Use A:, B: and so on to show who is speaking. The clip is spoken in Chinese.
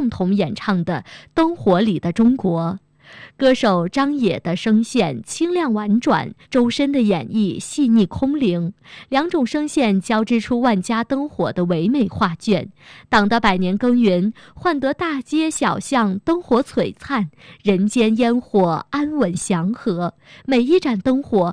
A: 共同演唱的《灯火里的中国》。歌手张也的声线清亮婉转，周深的演绎细腻空灵，两种声线交织出万家灯火的唯美画卷。党的百年耕耘，换得大街小巷灯火璀璨，人间烟火安稳祥和。每一盏灯火